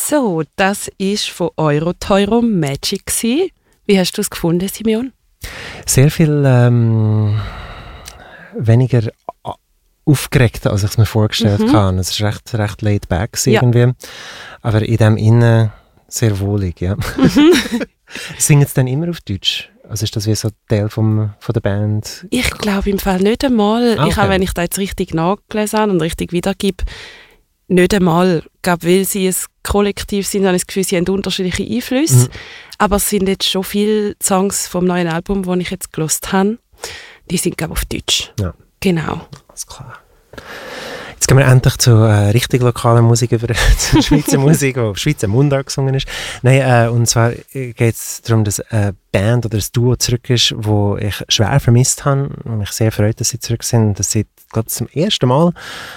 So, das war von Euroteuro Magic gewesen. Wie hast du es gefunden, Simeon? Sehr viel weniger aufgeregt, als ich es mir vorgestellt habe. Es war recht laid back irgendwie. Aber in dem Innen sehr wohlig, ja. Singen sie dann immer auf Deutsch? Also ist das wie so Teil von der Band? Ich glaube im Fall nicht einmal. Okay. Ich habe, wenn ich da jetzt richtig nachgelesen habe und richtig wiedergebe, nicht einmal. Ich glaube, weil sie ein Kollektiv sind, habe ich das Gefühl, sie haben unterschiedliche Einflüsse. Aber es sind jetzt schon viele Songs vom neuen Album, die ich jetzt gehört habe. Die sind, glaube ich, auf Deutsch. Ja. Genau. Alles klar. Jetzt gehen wir endlich zu richtig lokaler Musik über zur Schweizer Musik, die auf Schweizer Mundart gesungen ist. Nein, und zwar geht es darum, dass eine Band oder ein Duo zurück ist, wo ich schwer vermisst habe und mich sehr freut, dass sie zurück sind. Das sind, glaube ich, zum ersten Mal